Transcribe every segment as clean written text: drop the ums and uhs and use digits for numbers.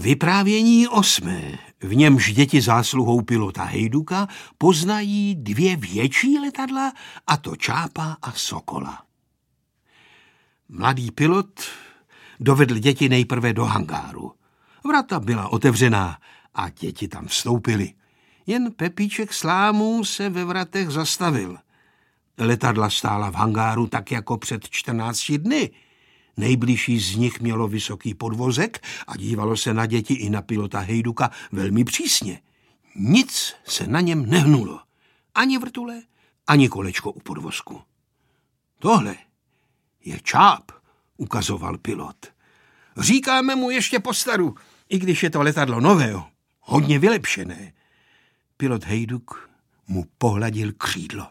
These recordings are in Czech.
Vyprávění 8. V němž děti zásluhou pilota Hejduka poznají 2 větší letadla, a to Čápa a Sokola. Mladý pilot dovedl děti nejprve do hangáru. Vrata byla otevřená a děti tam vstoupily. Jen Pepíček Slámů se ve vratech zastavil. Letadla stála v hangáru tak jako před 14 dny. Nejbližší z nich mělo vysoký podvozek a dívalo se na děti i na pilota Hejduka velmi přísně. Nic se na něm nehnulo. Ani vrtule, ani kolečko u podvozku. Tohle je Čáp, ukazoval pilot. Říkáme mu ještě postaru, i když je to letadlo nového, hodně vylepšené. Pilot Hejduk mu pohladil křídlo.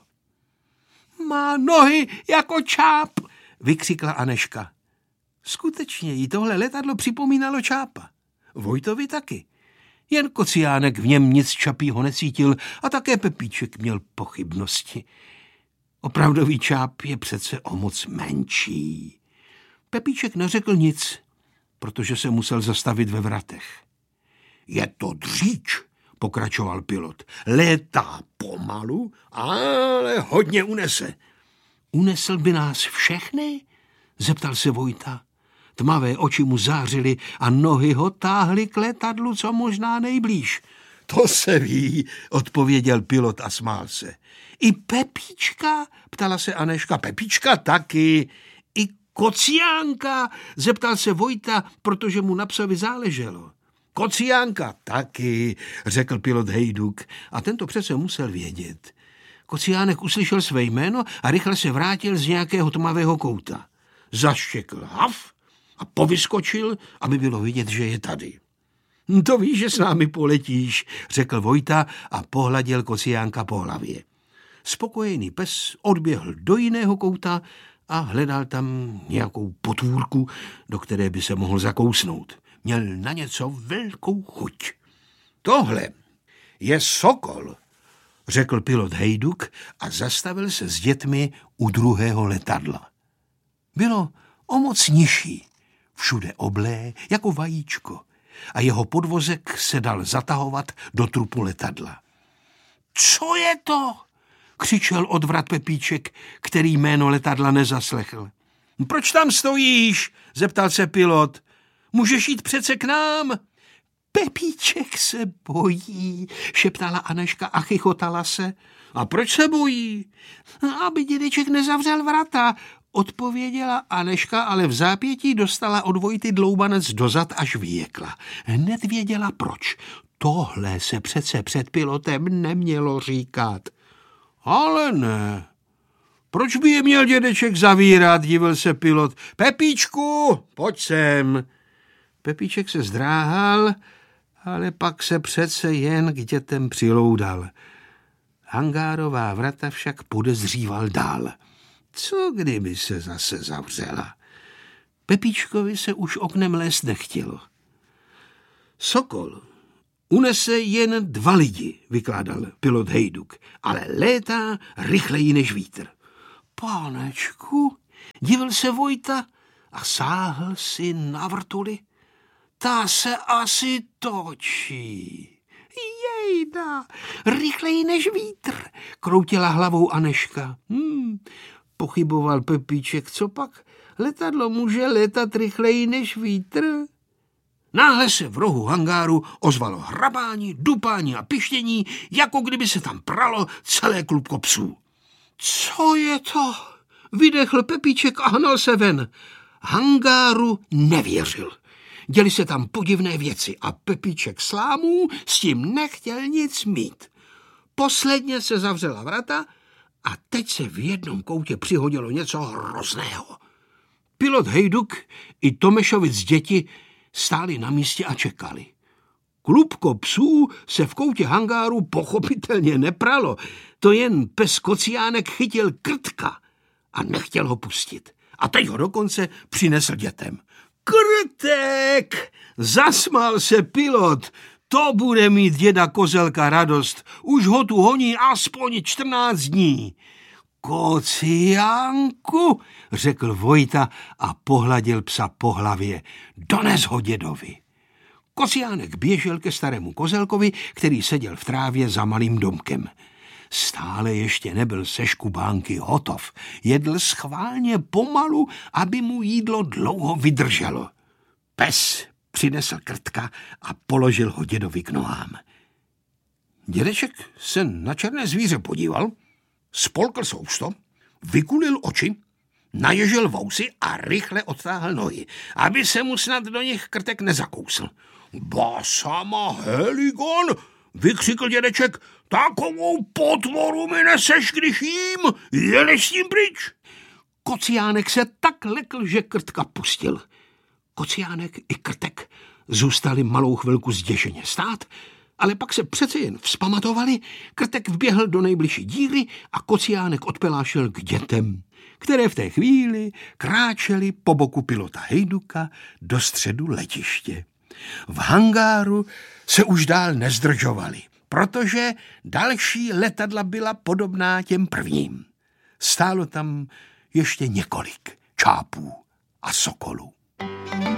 Má nohy jako Čáp, vykřikla Anežka. Skutečně jí tohle letadlo připomínalo Čápa. Vojtovi taky. Jen Kociánek v něm nic čapího necítil a také Pepíček měl pochybnosti. Opravdový Čáp je přece o moc menší. Pepíček neřekl nic, protože se musel zastavit ve vratech. Je to dříč, pokračoval pilot. Létá pomalu, ale hodně unese. Unesl by nás všechny? Zeptal se Vojta. Tmavé oči mu zářily a nohy ho táhly k letadlu co možná nejblíž. To se ví, odpověděl pilot a smál se. I Pepíčka? Ptala se Anežka. Pepíčka taky. I Kociánka? Zeptal se Vojta, protože mu na psovi záleželo. Kociánka taky, řekl pilot Hejduk, a tento přece musel vědět. Kociánek uslyšel své jméno a rychle se vrátil z nějakého tmavého kouta. Zaštěkl haf a povyskočil, aby bylo vidět, že je tady. To víš, že s námi poletíš, řekl Vojta a pohladil Kociánka po hlavě. Spokojený pes odběhl do jiného kouta a hledal tam nějakou potvůrku, do které by se mohl zakousnout. Měl na něco velkou chuť. Tohle je Sokol, řekl pilot Hejduk a zastavil se s dětmi u druhého letadla. Bylo o moc nižší, všude oblé jako vajíčko a jeho podvozek se dal zatahovat do trupu letadla. Co je to? Křičel odvrat Pepíček, který jméno letadla nezaslechl. Proč tam stojíš? Zeptal se pilot. Můžeš jít přece k nám. Pepíček se bojí, šeptala Anežka a chichotala se. A proč se bojí? Aby dědeček nezavřel vrata, odpověděla Anežka, ale v zápětí dostala od Vojty dloubanec dozad, až vyjekla. Hned věděla proč. Tohle se přece před pilotem nemělo říkat. Ale ne. Proč by je měl dědeček zavírat, divil se pilot. Pepíčku, pojď sem. Pepíček se zdráhal, ale pak se přece jen k dětem přiloudal. Hangárová vrata však podezříval dál. Co kdyby se zase zavřela? Pepíčkovi se už oknem lézt nechtělo. Sokol unese jen 2 lidi, vykládal pilot Hejduk, ale létá rychleji než vítr. Pánečku, divil se Vojta a sáhl si na vrtuli. Ta se asi točí. Jejda, rychleji než vítr, kroutila hlavou Anežka. Pochyboval Pepíček, co pak? Letadlo může létat rychleji než vítr? Náhle se v rohu hangáru ozvalo hrabání, dupání a pištění, jako kdyby se tam pralo celé klubko psů. Co je to? Vydechl Pepíček a hnal se ven. Hangáru nevěřil. Děli se tam podivné věci a Pepíček Slámů s tím nechtěl nic mít. Posledně se zavřela vrata a teď se v jednom koutě přihodilo něco hrozného. Pilot Hejduk i Tomešovic děti stáli na místě a čekali. Klubko psů se v koutě hangáru pochopitelně nepralo, to jen pes Kociánek chytil krtka a nechtěl ho pustit. A teď ho dokonce přinesl dětem. Krtek! Zasmál se pilot. To bude mít děda Kozelka radost. Už ho tu honí aspoň 14 dní. Kociánku, řekl Vojta a pohladil psa po hlavě. Dones ho dědovi. Kociánek běžel ke starému kozelkovi, který seděl v trávě za malým domkem. Stále ještě nebyl se škubánky hotov. Jedl schválně pomalu, aby mu jídlo dlouho vydrželo. Pes přinesl krtka a položil ho dědovi k nohám. Dědeček se na černé zvíře podíval, spolkl sousto, vykulil oči, naježil vousy a rychle odtáhl nohy, aby se mu snad do nich krtek nezakousl. Ba sama Heligon, vykřikl dědeček, takovou potvoru mi neseš, když jím, jedeš s tím pryč. Kociánek se tak lekl, že krtka pustil. Kociánek i krtek zůstali malou chvilku zděšeně stát, ale pak se přece jen vzpamatovali, krtek vběhl do nejbližší díry a Kociánek odpelášel k dětem, které v té chvíli kráčeli po boku pilota Hejduka do středu letiště. V hangáru se už dál nezdržovali, protože další letadla byla podobná těm prvním. Stálo tam ještě několik čápů a sokolů.